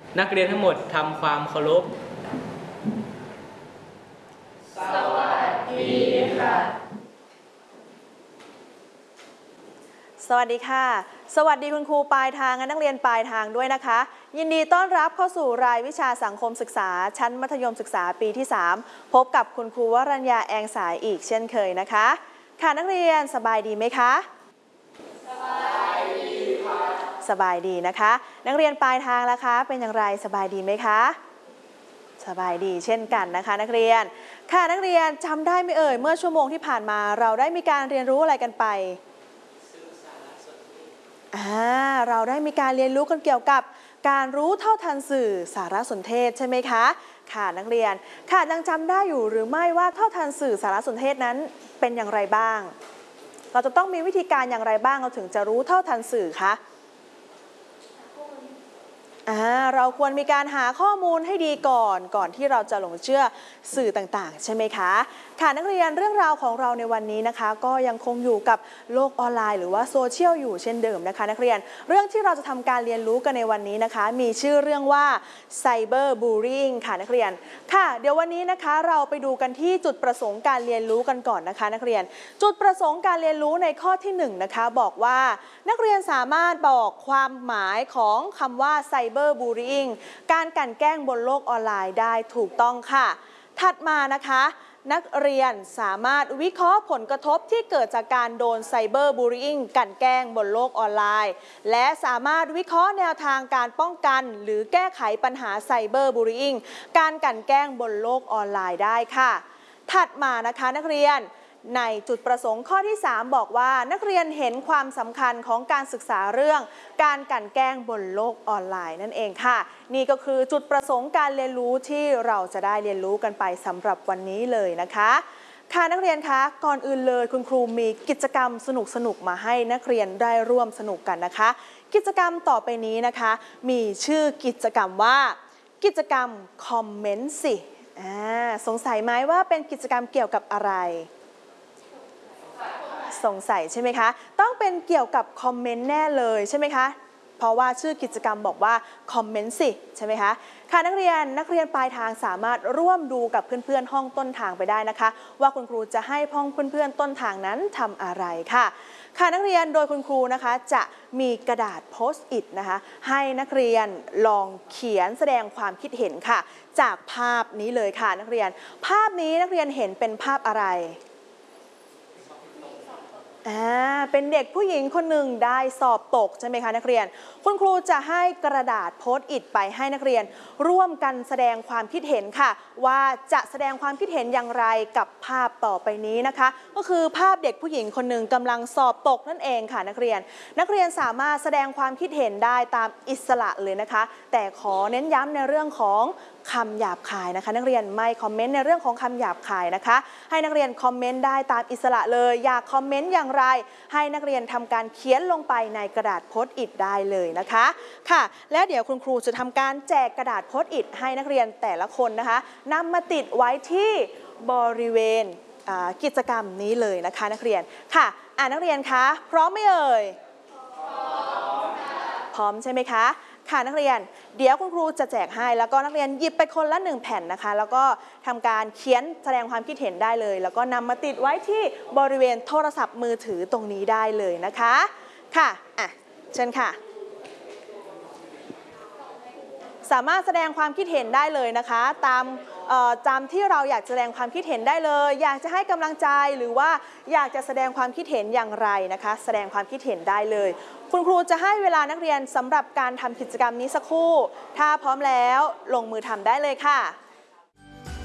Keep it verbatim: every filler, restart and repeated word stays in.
นักเรียนทั้งหมดทำความเคารพสวัสดีค่ะสวัสดีค่ะสวัสดีคุณครูปลายทางและนักเรียนปลายทางด้วยนะคะยินดีต้อนรับเข้าสู่รายวิชาสังคมศึกษาชั้นมัธยมศึกษาปีที่สามพบกับคุณครูวรัญญาแองสายอีกเช่นเคยนะคะค่ะนักเรียนสบายดีไหมคะสบายดีค่ะสบายดีนะคะนักเรียนปลายทางล่ะคะเป็นอย่างไรสบายดีไหมคะสบายดีเช่นกันนะคะนักเรียนค่ะนักเรียนจำได้ไหมเอ่ยเมื่อชั่วโมงที่ผ่านมาเราได้มีการเรียนรู้อะไรกันไปอ่าเราได้มีการเรียนรู้กันเกี่ยวกับการรู้เท่าทันสื่อสารสนเทศใช่ไหมคะค่ะนักเรียนค่ะยังจำได้อยู่หรือไม่ว่าเท่าทันสื่อสารสนเทศนั้นเป็นอย่างไรบ้างเราจะต้องมีวิธีการอย่างไรบ้างเราถึงจะรู้เท่าทันสื่อคะอ่าเราควรมีการหาข้อมูลให้ดีก่อนก่อนที่เราจะหลงเชื่อสื่อต่างๆใช่ไหมคะค่ะนักเรียนเรื่องราวของเราในวันนี้นะคะก็ยังคงอยู่กับโลกออนไลน์หรือว่าโซเชียลอยู่เช่นเดิมนะคะนักเรียนเรื่องที่เราจะทำการเรียนรู้กันในวันนี้นะคะมีชื่อเรื่องว่าไซเบอร์บูลลิงค่ะนักเรียนค่ะเดี๋ยววันนี้นะคะเราไปดูกันที่จุดประสงค์การเรียนรู้กันก่อนนะคะนักเรียนจุดประสงค์การเรียนรู้ในข้อที่หนึ่งนะคะบอกว่านักเรียนสามารถบอกความหมายของคำว่าไซเบอร์บูลลิงการกลั่นแกล้งบนโลกออนไลน์ได้ถูกต้องค่ะถัดมานะคะนักเรียนสามารถวิเคราะห์ผลกระทบที่เกิดจากการโดนไซเบอร์บูลลิงกลั่นแกล้งบนโลกออนไลน์และสามารถวิเคราะห์แนวทางการป้องกันหรือแก้ไขปัญหาไซเบอร์บูลลิงการกลั่นแกล้งบนโลกออนไลน์ได้ค่ะถัดมานะคะนักเรียนในจุดประสงค์ข้อที่สามบอกว่านักเรียนเห็นความสำคัญของการศึกษาเรื่องการกลั่นแกล้งบนโลกออนไลน์นั่นเองค่ะนี่ก็คือจุดประสงค์การเรียนรู้ที่เราจะได้เรียนรู้กันไปสำหรับวันนี้เลยนะคะค่ะนักเรียนคะก่อนอื่นเลยคุณครูมีกิจกรรมสนุกๆมาให้นักเรียนได้ร่วมสนุกกันนะคะกิจกรรมต่อไปนี้นะคะมีชื่อกิจกรรมว่ากิจกรรมคอมเมนต์สิอ่าสงสัยไหมว่าเป็นกิจกรรมเกี่ยวกับอะไรสงสัยใช่ไหมคะต้องเป็นเกี่ยวกับคอมเมนต์แน่เลยใช่ไหมคะเพราะว่าชื่อกิจกรรมบอกว่าคอมเมนต์สิใช่ไหมคะค่ะนักเรียนนักเรียนปลายทางสามารถร่วมดูกับเพื่อนๆห้องต้นทางไปได้นะคะว่าคุณครูจะให้ห้องเพื่อนๆต้นทางนั้นทำอะไรค่ะค่ะนักเรียนโดยคุณครูนะคะจะมีกระดาษโพสต์อิทนะคะให้นักเรียนลองเขียนแสดงความคิดเห็นค่ะจากภาพนี้เลยค่ะนักเรียนภาพนี้นักเรียนเห็นเป็นภาพอะไรอ่าเป็นเด็กผู้หญิงคนหนึ่งได้สอบตกใช่ไหมคะนักเรียนคุณครูจะให้กระดาษโพสต์อิทไปให้นักเรียนร่วมกันแสดงความคิดเห็นค่ะว่าจะแสดงความคิดเห็นอย่างไรกับภาพต่อไปนี้นะคะก็คือภาพเด็กผู้หญิงคนหนึ่งกำลังสอบตกนั่นเองค่ะนักเรียนนักเรียนสามารถแสดงความคิดเห็นได้ตามอิสระเลยนะคะแต่ขอเน้นย้ำในเรื่องของคำหยาบคายนะคะนักเรียนไม่คอมเมนต์ในเรื่องของคำหยาบคายนะคะให้นักเรียนคอมเมนต์ได้ตามอิสระเลยอยากคอมเมนต์อย่างไรให้นักเรียนทำการเขียนลงไปในกระดาษโพสต์อิทได้เลยนะคะค่ะและเดี๋ยวคุณครูจะทำการแจกกระดาษโพสต์อิทให้นักเรียนแต่ละคนนะคะนำมาติดไว้ที่บริเวณกิจกรรมนี้เลยนะคะนักเรียนค่ะอ่านักเรียนคะพร้อมไหมเอ่ยพร้อมค่ะพร้อมใช่ไหมคะค่ะนักเรียนเดี๋ยวคุณครูจะแจกให้แล้วก็นักเรียนหยิบไปคนละหนึ่งแผ่นนะคะแล้วก็ทำการเขียนแสดงความคิดเห็นได้เลยแล้วก็นำมาติดไว้ที่บริเวณโทรศัพท์มือถือตรงนี้ได้เลยนะคะค่ะอ่ะเชิญค่ะสามารถแสดงความคิดเห็นได้เลยนะคะตามตามที่เราอยากแสดงความคิดเห็นได้เลยอยากจะให้กำลังใจหรือว่าอยากจะแสดงความคิดเห็นอย่างไรนะคะแสดงความคิดเห็นได้เลยคุณครูจะให้เวลานักเรียนสำหรับการทำกิจกรรมนี้สักครู่ถ้าพร้อมแล้วลงมือทำได้เลยค่ะ